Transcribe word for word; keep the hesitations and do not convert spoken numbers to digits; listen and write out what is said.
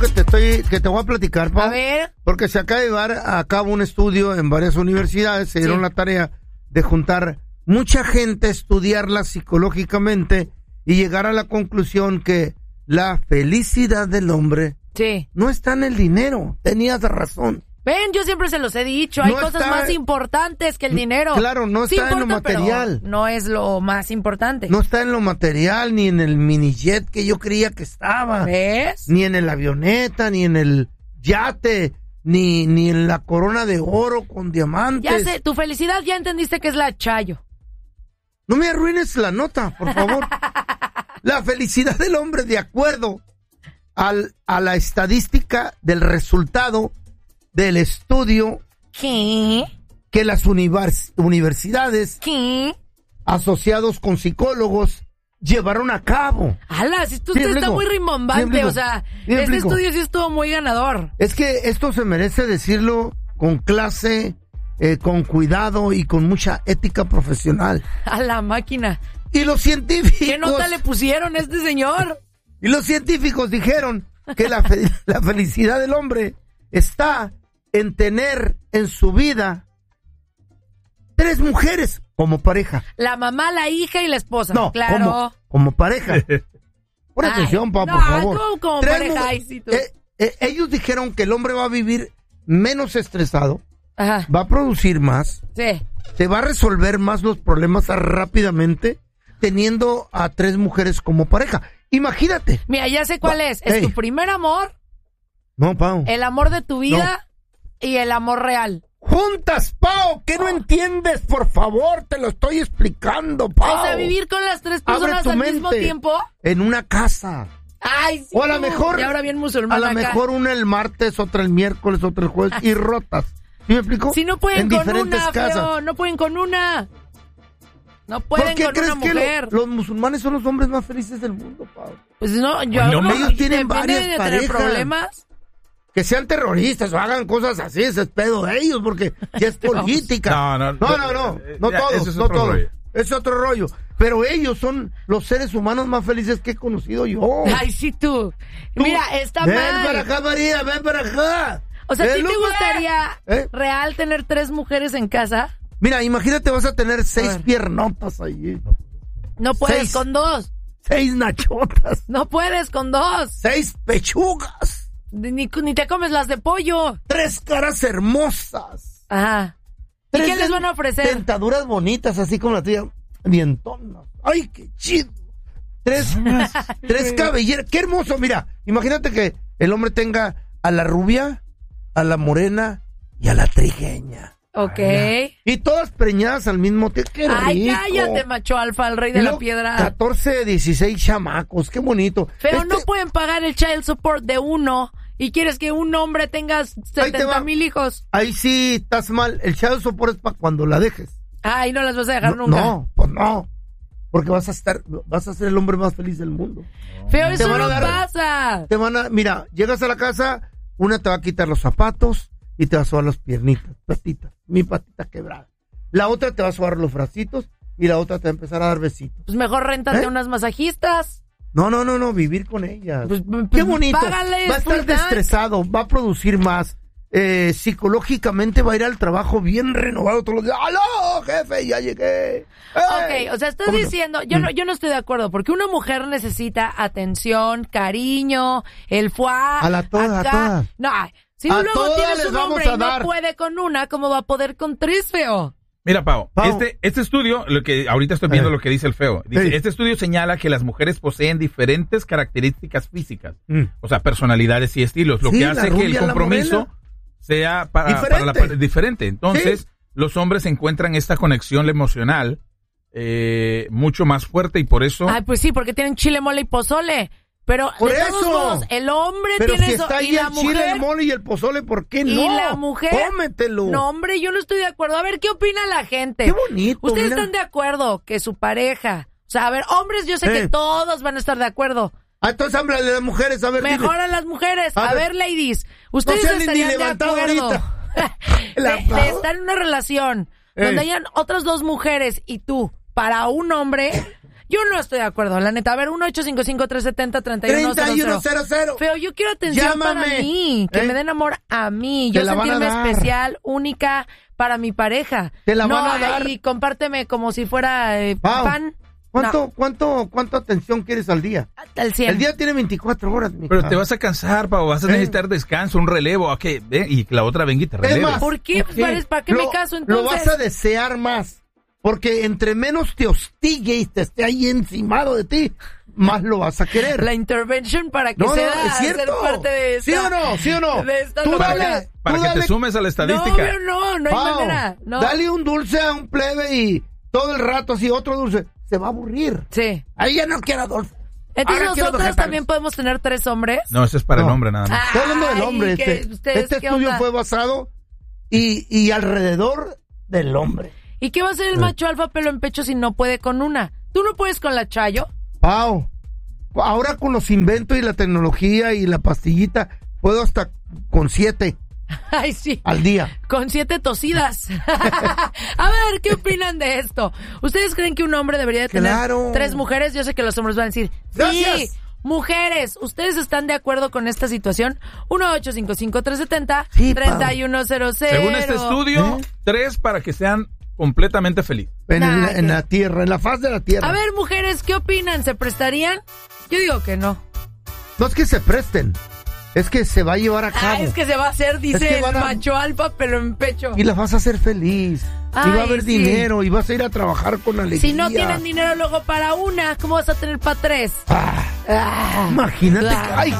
que te estoy, que te voy a platicar, Pau. A ver. Porque se acaba de llevar a cabo un estudio en varias universidades, se dieron Sí. la tarea de juntar mucha gente, estudiarla psicológicamente y llegar a la conclusión que la felicidad del hombre Sí. no está en el dinero. Tenías razón. Ven, yo siempre se los he dicho, hay No cosas está- más importantes que el dinero. Claro, no Sí está en lo importa, pero material. no es lo más importante. No está en lo material, ni en el minijet que yo creía que estaba. ¿Ves? Ni en el avioneta, ni en el yate, ni, ni en la corona de oro con diamantes. Ya sé, tu felicidad ya entendiste que es la Chayo. No me arruines la nota, por favor. La felicidad del hombre, de acuerdo al, a la estadística del resultado del estudio ¿Qué? que las univers- universidades ¿Qué? asociados con psicólogos llevaron a cabo. Ala, si tú Sí, usted está explico. muy Sí, rimbombante, explico. o sea, Sí, este explico. estudio sí estuvo muy ganador. Es que esto se merece decirlo con clase, eh, con cuidado y con mucha ética profesional. A la máquina. Y los científicos... ¿Qué nota le pusieron a este señor? Y los científicos dijeron que la, fe- la felicidad del hombre está en tener en su vida tres mujeres como pareja. La mamá, la hija y la esposa. No, claro. como, como pareja. Pon Ay, atención, pa, no, por favor. tú como Tres pareja, mu- ay, sí, tú. eh, eh, ellos dijeron que el hombre va a vivir menos estresado, Ajá. va a producir más, Sí. se va a resolver más los problemas rápidamente teniendo a tres mujeres como pareja. Imagínate. Mira, ya sé cuál Va- es. Es Ey. tu primer amor, No, Pau. el amor de tu vida y el amor real. Juntas, Pau, ¿qué no entiendes? Por favor, te lo estoy explicando, Pau. O sea, vivir con las tres Abre personas tu al mente. mismo tiempo. En una casa. Ay, sí. O a lo tú. mejor, Y ahora bien a musulmán lo acá. mejor una el martes, otra el miércoles, otra el jueves y rotas. ¿Sí me explico? Si no pueden en con diferentes una, casas. feo, no pueden con una. No ¿Por pueden qué con crees una que mujer. lo- los musulmanes son los hombres más felices del mundo, Pau? Pues no, yo Bueno, no, ellos tienen depende varias de tener parejas. problemas. Que sean terroristas o hagan cosas así, ese es pedo de ellos, porque ya es política. No, no, no, no, no, eh, no ya, todos, eso es no otro todos. rollo. Es otro rollo. Pero ellos son los seres humanos más felices que he conocido yo. Ay, sí, tú. Tú, Mira, está ven mal. para acá, María, ven para acá. O sea, ¿a ti Ven, te hombre. gustaría ¿Eh? real tener tres mujeres en casa? Mira, imagínate, vas a tener seis ver. piernotas ahí. No puedes Seis. con dos. Seis nachotas. No puedes con dos. Seis pechugas. Ni, ni te comes las de pollo. Tres caras hermosas. Ajá. ¿Y Tres qué les den- van a ofrecer? Dentaduras bonitas, así como la tuya. Dientonas. ¡Ay, qué chido! Tres, tres cabelleras. ¡Qué hermoso! Mira, imagínate que el hombre tenga a la rubia, a la morena y a la trigueña. Ok. Y todas preñadas al mismo tiempo. ¡Qué rico! Ay, cállate, macho alfa, el rey Y de la luego, piedra. catorce, dieciséis chamacos. ¡Qué bonito! Pero Este- no pueden pagar el child support de uno y quieres que un hombre tenga Ahí te setenta va. mil hijos. Ahí sí estás mal. El child support es para cuando la dejes. Ay, no las vas a dejar No, nunca. no, pues no. Porque vas a estar, vas a ser el hombre más feliz del mundo. Feo, Te eso van a no dar- pasa. Te van a, mira, llegas a la casa, una te va a quitar los zapatos y te va a sobar las piernitas, patitas, mi patita quebrada. La otra te va a sobar los bracitos y la otra te va a empezar a dar besitos. Pues mejor réntate ¿Eh? unas masajistas. No, no, no, no, vivir con ellas. Pues, pues, Qué bonito. págales Va a estar full time. destresado, va a producir más. Eh, psicológicamente va a ir al trabajo bien renovado todos los días. ¡Aló, jefe! Ya llegué. ¡Ey! Ok, o sea, estás ¿Cómo no? diciendo, yo no, yo no estoy de acuerdo, porque una mujer necesita atención, cariño, el fuá. A la toda, a acá. todas. No, si A luego todas tienes les un vamos hombre a y dar. no puede con una, ¿cómo va a poder con tres, feo? Mira, Pau, Pau. Este, este estudio, lo que ahorita estoy viendo Eh. lo que dice el feo. Dice, Sí. este estudio señala que las mujeres poseen diferentes características físicas, Mm. o sea, personalidades y estilos, lo Sí, que la hace que rubia, el la compromiso morena. sea para, Diferente. para la par- diferente. Entonces, Sí. los hombres encuentran esta conexión emocional eh, mucho más fuerte y por eso... Ay, pues sí, porque tienen chile, mole y pozole. Pero Por de todos eso. modos, el hombre Pero tiene si eso está ahí y la el chile, mujer. el mole y el pozole, ¿por qué y no? la mujer. Cómetelo. No, hombre, yo no estoy de acuerdo. A ver, ¿qué opina la gente? Qué bonito. ¿Ustedes mira. están de acuerdo que su pareja... O sea, a ver, hombres, yo sé Eh. que todos van a estar de acuerdo. Ah, entonces háblale a las mujeres, a ver. dile. Mejor a las mujeres. A A, ver. ver, ladies, ustedes No se han ni estarían de levantado acuerdo ahorita. de, La de Pau. estar en una relación Eh. donde hayan otras dos mujeres y tú para un hombre Yo no estoy de acuerdo, la neta. A ver, uno ocho cinco cinco, tres siete cero, tres uno cero cero. cero cero. Feo, yo quiero atención Llámame. para mí. Que ¿Eh? me den amor a mí. Te Yo la van a sentirme dar. especial, única para mi pareja. Te la no, van a dar. y compárteme como si fuera eh, Pau, pan. ¿Cuánto, No, cuánto, cuánto atención quieres al día? al cien. El día tiene veinticuatro horas, mija. Pero te vas a cansar, Pau, vas a ¿Eh? necesitar descanso, un relevo, ¿a qué? Ve, y que la otra venga y te releve. más, ¿Por qué? ¿Qué? ¿Para, ¿Para qué Lo- me caso entonces? Lo vas a desear más. Porque entre menos te hostigue y te esté ahí encimado de ti, más lo vas a querer. La intervention para que No, no, sea es cierto. ser parte de esta, ¿Sí o no? ¿Sí o no? de esta Tú locura. dale, Para tú que dale- te sumes a la No, estadística. obvio, no, no hay Pau, manera. No. Dale un dulce a un plebe y todo el rato así otro dulce. Se va a aburrir. Sí. Ahí ya no quiero Adolfo. Entonces Ahora quiero nosotros vegetales. también podemos tener tres hombres. No, eso es para No. el hombre nada más. Estoy hablando del hombre. Ay, ¿qué- Este, ustedes este qué estudio onda? fue basado y, y alrededor del hombre. ¿Y qué va a hacer el macho alfa pelo en pecho si no puede con una? ¿Tú no puedes con la Chayo? Pau, ahora con los inventos y la tecnología y la pastillita, puedo hasta con siete Ay, sí. al día. Con siete tosidas. A ver, ¿qué opinan de esto? ¿Ustedes creen que un hombre debería de tener Claro. tres mujeres? Yo sé que los hombres van a decir, sí, Gracias. mujeres. ¿Ustedes están de acuerdo con esta situación? uno ocho cinco cinco, tres siete cero, Sí, tres uno cero cero. Según este estudio, ¿Eh? tres para que sean completamente felices. En, Nah, el- en que- la tierra, en la faz de la tierra. A ver, mujeres, ¿qué opinan? ¿Se prestarían? Yo digo que no. No es que se presten, es que se va a llevar a cabo. Ah, es que se va a hacer, dice Es que el van a- macho alfa, pero en pecho. Y la vas a hacer feliz. y va Ay, a haber sí. dinero y vas a ir a trabajar con alegría. Si no tienen dinero luego para una, ¿cómo vas a tener para tres? Ah, Ah. imagínate. Ah. Ay,